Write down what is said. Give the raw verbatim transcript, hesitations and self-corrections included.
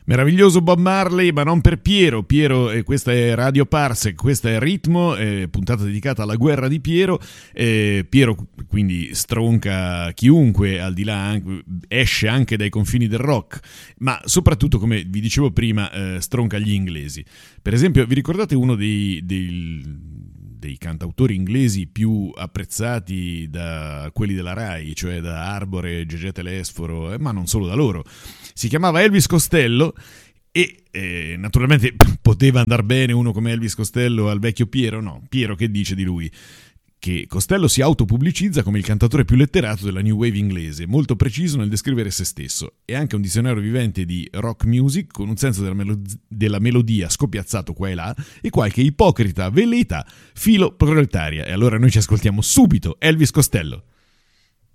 Meraviglioso Bob Marley, ma non per Piero. Piero, eh, questa è Radio Parsec, questa è Ritmo, eh, puntata dedicata alla guerra di Piero. Eh, Piero quindi stronca chiunque, al di là, anche, esce anche dai confini del rock, ma soprattutto, come vi dicevo prima, eh, stronca gli inglesi. Per esempio, vi ricordate uno dei... dei dei cantautori inglesi più apprezzati da quelli della Rai, cioè da Arbore, Gegè Telesforo, eh, ma non solo da loro? Si chiamava Elvis Costello e eh, naturalmente poteva andar bene uno come Elvis Costello al vecchio Piero? No, Piero che dice di lui? Che Costello si autopubblicizza come il cantatore più letterato della New Wave inglese, molto preciso nel descrivere se stesso. È anche un dizionario vivente di rock music, con un senso della, melo- della melodia scopiazzato qua e là, e qualche ipocrita velleità filo proletaria. E allora noi ci ascoltiamo subito Elvis Costello.